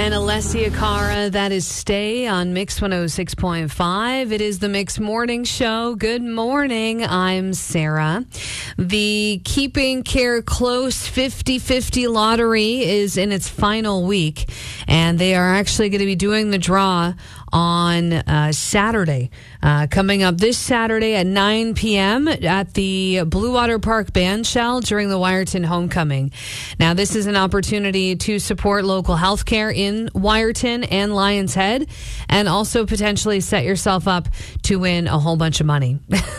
And Alessia Cara, that is Stay on Mix 106.5. It is the Mix Morning Show. Good morning. I'm Sarah. The Keeping Care Close 50-50 lottery is in its final week, and they are actually going to be doing the draw on Saturday, coming up this Saturday at 9 p.m. at the Blue Water Park Bandshell during the Wyerton Homecoming. Now, this is an opportunity to support local healthcare in Wyerton and Lions Head, and also potentially set yourself up to win a whole bunch of money.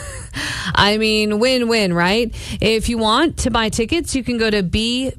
I mean, win-win, right? If you want to buy tickets, you can go to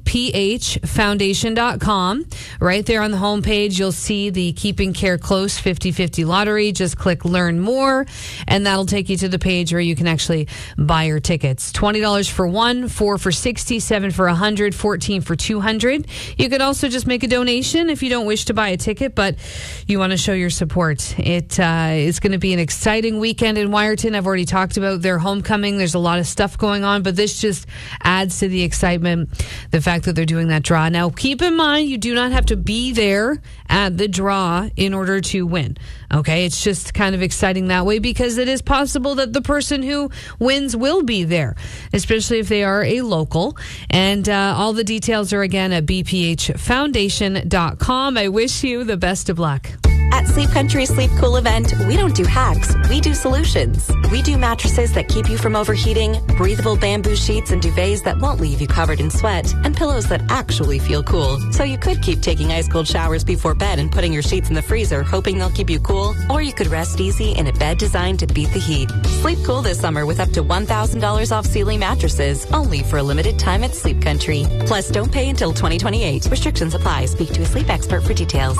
bphfoundation.com. Right there on the homepage, you'll see the Keeping Care Close 50-50 lottery. Just click Learn More, and that'll take you to the page where you can actually buy your tickets. $20 for one, 4 for $60, 7 for $100, 14 for $200. You could also just make a donation if you don't wish to buy a ticket, but you want to show your support. It is going to be an exciting weekend in Wyerton. I've already talked about their homecoming. There's a lot of stuff going on, but this just adds to the excitement, the fact that they're doing that draw. Now, keep in mind, you do not have to be there at the draw in order to win. Okay, it's just kind of exciting that way, because it is possible that the person who wins will be there, especially if they are a local. And all the details are again at bphfoundation.com. I wish you the best of luck. At Sleep Country Sleep Cool event, we don't do hacks, we do solutions. We do mattresses that keep you from overheating, breathable bamboo sheets and duvets that won't leave you covered in sweat, and pillows that actually feel cool. So you could keep taking ice cold showers before bed and putting your sheets in the freezer, hoping they'll keep you cool, or you could rest easy in a bed designed to beat the heat. Sleep cool this summer with up to $1,000 off Sealy mattresses, only for a limited time at Sleep Country. Plus, don't pay until 2028. Restrictions apply. Speak to a sleep expert for details.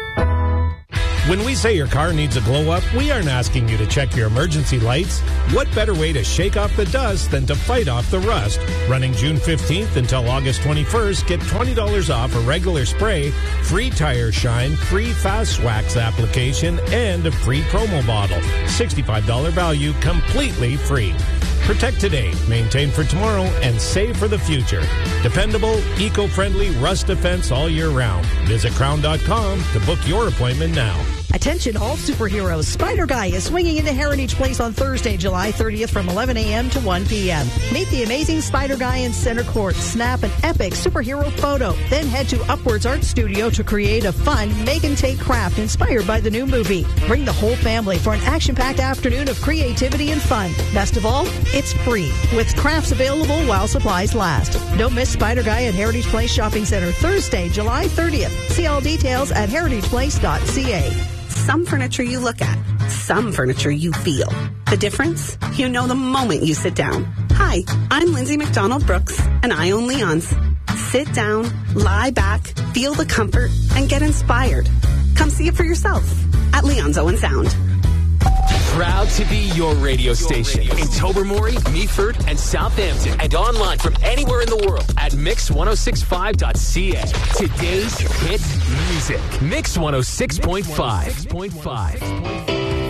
When we say your car needs a glow up, we aren't asking you to check your emergency lights. What better way to shake off the dust than to fight off the rust? Running June 15th until August 21st, get $20 off a regular spray, free tire shine, free fast wax application, and a free promo bottle. $65 value, completely free. Protect today, maintain for tomorrow, and save for the future. Dependable, eco-friendly rust defense all year round. Visit crown.com to book your appointment now. Attention all superheroes. Spider Guy is swinging into Heritage Place on Thursday, July 30th from 11 a.m. to 1 p.m. Meet the amazing Spider Guy in center court. Snap an epic superhero photo. Then head to Upwards Art Studio to create a fun make and take craft inspired by the new movie. Bring the whole family for an action-packed afternoon of creativity and fun. Best of all, it's free, with crafts available while supplies last. Don't miss Spider Guy at Heritage Place Shopping Center Thursday, July 30th. See all details at heritageplace.ca. Some furniture you look at, some furniture you feel. The difference? You know the moment you sit down. Hi, I'm Lindsay McDonald Brooks, and I own Leon's. Sit down, lie back, feel the comfort, and get inspired. Come see it for yourself at Leon's Owen Sound. Proud to be your radio station in Tobermory, Meaford, and Southampton, and online from anywhere in the world at mix1065.ca. Today's hit music. Mix 106.5.